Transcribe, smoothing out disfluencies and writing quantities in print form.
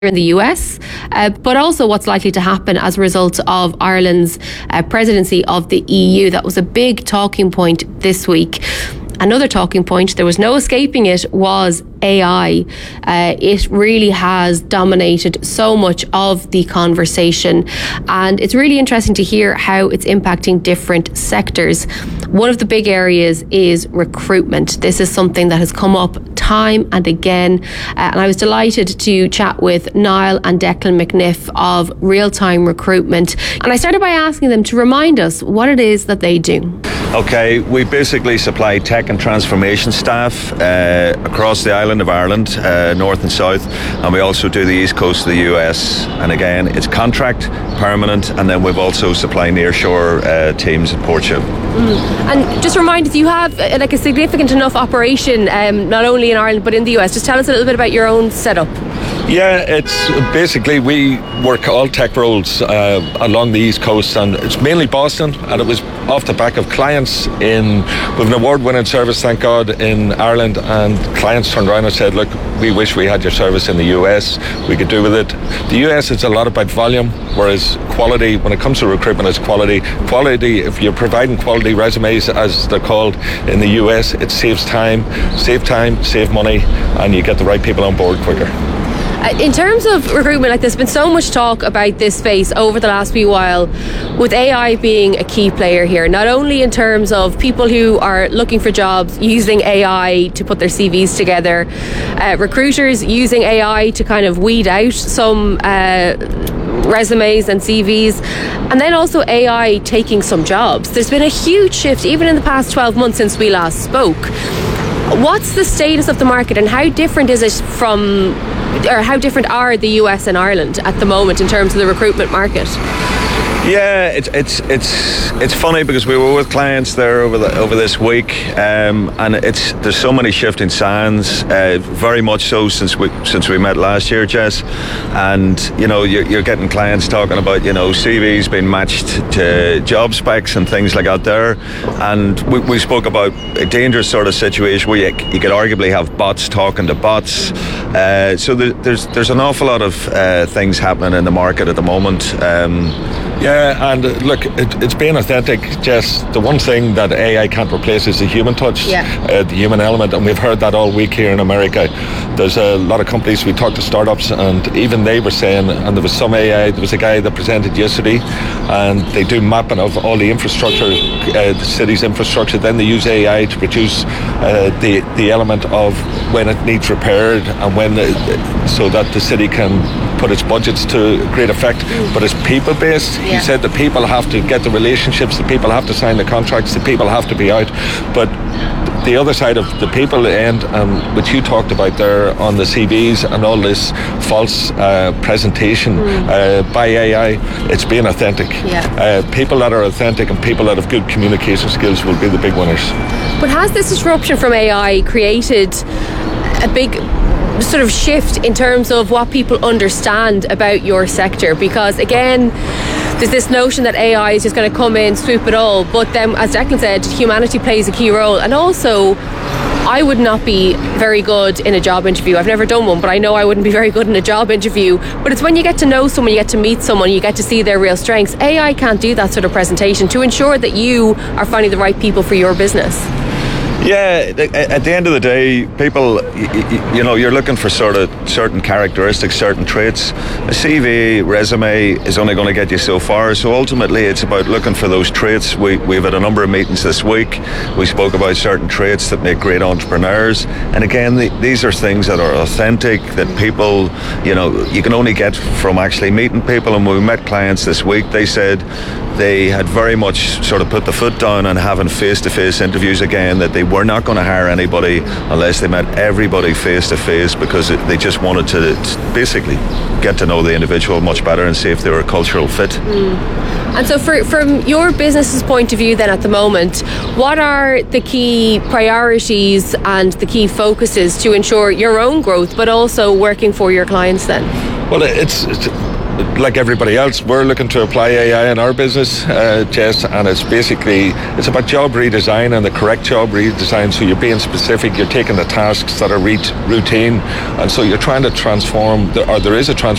in the US, but also what's likely to happen as a result of Ireland's presidency of the EU. That was a big talking point this week. Another talking point, there was no escaping it, was AI. It really has dominated so much of the conversation, and it's really interesting to hear how it's impacting different sectors. One of the big areas is recruitment. This is something that has come up time and again, and I was delighted to chat with Niall and Declan McNiff of Real Time Recruitment, and I started by asking them to remind us what it is that they do. Okay, we basically supply tech and transformation staff across the island of Ireland, north and south, and we also do the east coast of the US. And again, it's contract, permanent, and then we've also supply nearshore teams in Portugal. And just remind us, you have like a significant enough operation, not only in Ireland but in the US. Just tell us a little bit about your own setup. Yeah, it's basically we work all tech roles along the East Coast, and it's mainly Boston, and it was off the back of clients with an award-winning service, thank God, in Ireland, and clients turned around and said, look, we wish we had your service in the US, we could do with it. The US is a lot about volume, whereas quality, when it comes to recruitment, is quality. Quality, if you're providing quality resumes, as they're called in the US, it saves time, save money, and you get the right people on board quicker. In terms of recruitment, like there's been so much talk about this space over the last wee while, with AI being a key player here, not only in terms of people who are looking for jobs using AI to put their CVs together, recruiters using AI to kind of weed out some resumes and CVs, and then also AI taking some jobs. There's been a huge shift even in the past 12 months since we last spoke. What's the status of the market, and how different is it how different are the US and Ireland at the moment in terms of the recruitment market? Yeah, it's funny because we were with clients there over this week, and there's so many shifting sands, very much so since we met last year, Jess. And you're getting clients talking about CVs being matched to job specs and things like that there. And we spoke about a dangerous sort of situation where you could arguably have bots talking to bots. So there's an awful lot of things happening in the market at the moment. Yeah, and look, it's being authentic, Jess. The one thing that AI can't replace is the human touch, the human element, and we've heard that all week here in America. There's a lot of companies, we talked to startups, and even they were saying, and there was some AI, there was a guy that presented yesterday, and they do mapping of all the infrastructure, the city's infrastructure, then they use AI to produce the element of when it needs repaired, and so that the city can put its budgets to great effect, but it's people-based. He said the people have to get the relationships, the people have to sign the contracts, the people have to be out. But the other side of the people end, which you talked about there on the CVs and all this false presentation by AI, it's being authentic. People that are authentic and people that have good communication skills will be the big winners. But has this disruption from AI created a big sort of shift in terms of what people understand about your sector? Because again, there's this notion that AI is just going to come in, swoop it all, but then, as Declan said, humanity plays a key role. And also, I would not be very good in a job interview. I've never done one, but I know I wouldn't be very good in a job interview. But it's when you get to know someone, you get to meet someone, you get to see their real strengths. AI can't do that sort of presentation to ensure that you are finding the right people for your business. Yeah, at the end of the day, people, you're looking for sort of certain characteristics, certain traits. A CV, resume is only going to get you so far. So ultimately, it's about looking for those traits. We've had a number of meetings this week. We spoke about certain traits that make great entrepreneurs. And again, these are things that are authentic, that people, you can only get from actually meeting people. And when we met clients this week, they said they had very much sort of put the foot down on having face-to-face interviews again, that they were not going to hire anybody unless they met everybody face-to-face, because they just wanted to basically get to know the individual much better and see if they were a cultural fit. And so from your business's point of view then at the moment, what are the key priorities and the key focuses to ensure your own growth but also working for your clients then? Well, it's like everybody else, we're looking to apply AI in our business, Jess, and it's about job redesign and the correct job redesign. So you're being specific, you're taking the tasks that are routine, and so you're trying to transform, or there is a transformation